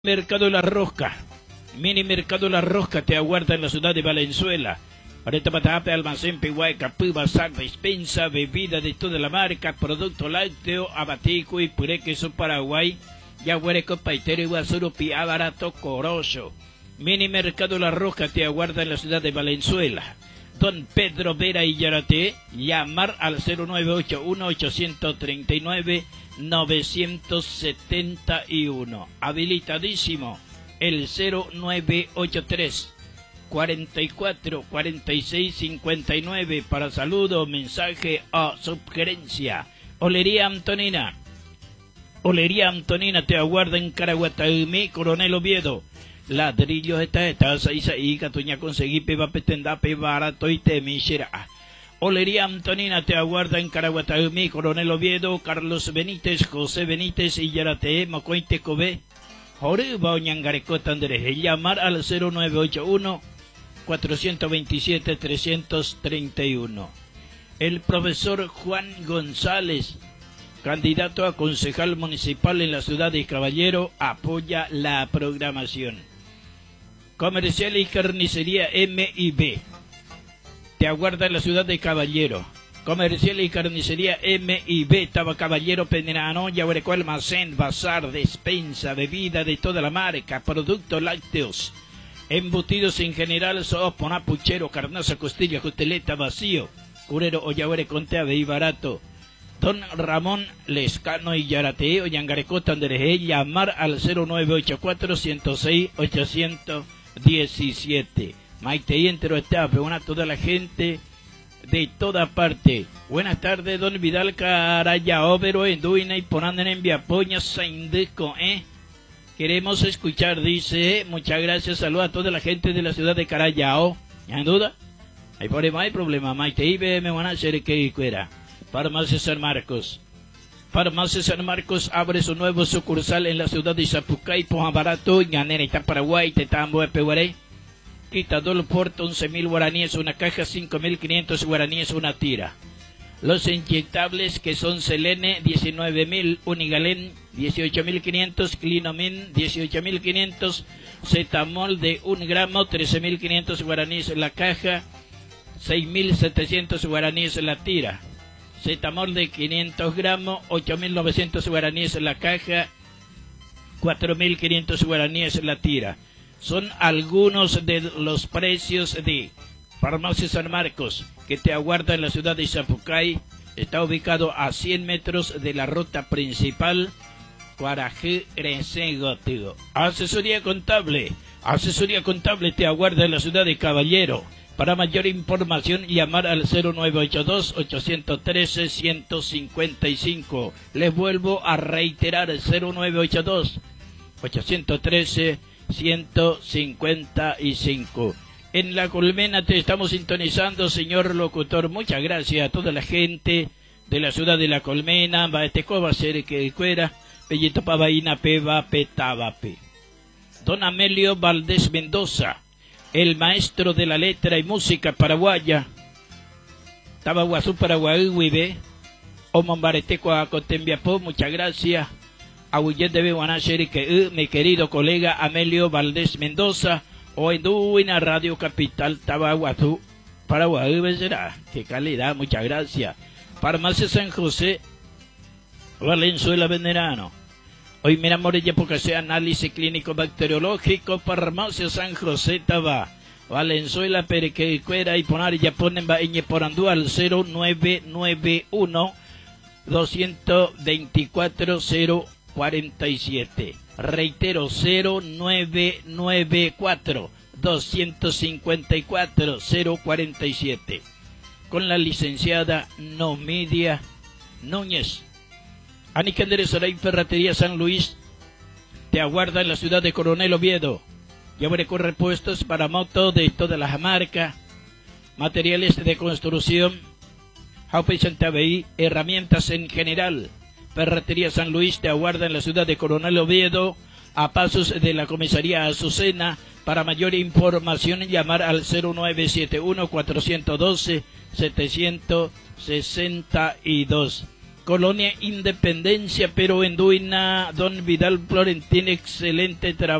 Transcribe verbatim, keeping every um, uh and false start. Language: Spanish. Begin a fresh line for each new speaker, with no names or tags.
Mercado La Rosca, Mini Mercado La Rosca te aguarda en la ciudad de Valenzuela. Ahorita Patape, almacén, Peguay, Capú, bazar, despensa, bebida de toda la marca, producto lácteo, abatico y puré queso Paraguay, yaguareco, paitero y guasuro, pia barato, corozo. Mini Mercado La Rosca te aguarda en la ciudad de Valenzuela. Don Pedro Vera y Yarate, llamar al cero nueve ocho uno, ocho tres nueve, nueve siete uno. Habilitadísimo el cero nueve ocho tres, cuatro cuatro, cuatro seis cinco nueve para saludo, mensaje o sugerencia. Olería Antonina. Olería Antonina te aguarda en Caraguataumí, Coronel Oviedo. Ladrillos esta estas ahí ahí catuña conseguí peba petenda pe barato y te mishira. Olería Antonina te aguarda en Caraguataumí, Coronel Oviedo, Carlos Benítez, José Benítez y Yarate, Mocointe Cobé, Joruba Oñangarecota Andrés. Llamar al cero nueve ocho uno, cuatro dos siete, tres tres uno. El profesor Juan González, candidato a concejal municipal en la ciudad de Caballero, apoya la programación. Comercial y carnicería M y B te aguarda en la ciudad de Caballero. Comercial y carnicería M y B, Taba Caballero, Penerano, Yaguareco, almacén, bazar, despensa, bebida de toda la marca, productos lácteos, embutidos en general, sopa, puchero, carnaza, costilla, costeleta, vacío, curero, Oyaguare, conteave y barato. Don Ramón Lescano y Yarate, Oyangarecota, Andereje, llamar al cero nueve ocho cuatro, ciento seis, ochocientos diecisiete. Maite y entero está, a toda la gente de toda parte. Buenas tardes, don Vidal Caraya, Overo, Enduina y Ponanden en Viapoña, Saindeco, ¿eh? Queremos escuchar, dice, muchas gracias, saludos a toda la gente de la ciudad de Carayao. ¿Ya en duda? Hay problema, hay problema, Maite y me van a hacer que fuera. Farmacia San Marcos. Farmacia San Marcos abre su nuevo sucursal en la ciudad de Zapucay, Poja Barato, Ganera, Ita Paraguay, Tetambo, Peguaré. Quitador Porto, once mil guaraníes una caja, cinco mil quinientos guaraníes una tira. Los inyectables que son Selene, diecinueve mil, Unigalen, dieciocho mil quinientos, Clinomin, dieciocho mil quinientos, Cetamol de un gramo, trece mil quinientos guaraníes la caja, seis mil setecientos guaraníes la tira. Cetamol de quinientos gramos, ocho mil novecientos guaraníes la caja, cuatro mil quinientos guaraníes la tira. Son algunos de los precios de Farmacia San Marcos, que te aguarda en la ciudad de Zapucay. Está ubicado a cien metros de la ruta principal, Cuarají, Resegotigo. Asesoría contable. Asesoría contable te aguarda en la ciudad de Caballero. Para mayor información, llamar al cero nueve ocho dos, ocho uno tres, uno cinco cinco. Les vuelvo a reiterar, cero nueve ocho dos, ocho uno tres, uno cinco cinco. En La Colmena te estamos sintonizando, señor locutor. Muchas gracias a toda la gente de la ciudad de La Colmena. Baetecoba, Cereque, Cuera, Bellito Pavaína, Peva, Petavape. Don Amelio Valdés Mendoza, el maestro de la letra y música paraguaya. Tabaguazú Paraguay, Huibe, Omombareteco Acotembiapó, muchas gracias. Aguillet de Beguanacheri, que mi querido colega Amelio Valdés Mendoza, o en Duina Radio Capital, Tabaguazú Paraguay, será. Qué calidad, muchas gracias. Farmacia San José, Valenzuela, Venerano. Hoy mira Morella porque sea análisis clínico bacteriológico, Farmacia San José Taba, Valenzuela, Perequecuera y Ponar ya ponen Baeñe Porandú al cero nueve nueve uno, dos dos cuatro, cero cuatro siete. Reitero, cero nueve nueve cuatro, dos cinco cuatro, cero cuatro siete. Con la licenciada Nomidia Núñez. Aniquel Soray Ferretería San Luis te aguarda en la ciudad de Coronel Oviedo. Yaguareco repuestos para moto de todas las marcas, materiales de construcción, Jaupe y Santaveí, herramientas en general. Ferretería San Luis te aguarda en la ciudad de Coronel Oviedo, a pasos de la comisaría Azucena. Para mayor información, llamar al cero nueve siete uno, cuatro uno dos, siete seis dos. Colonia Independencia, pero en Duina, don Vidal Florentín, excelente trabajo.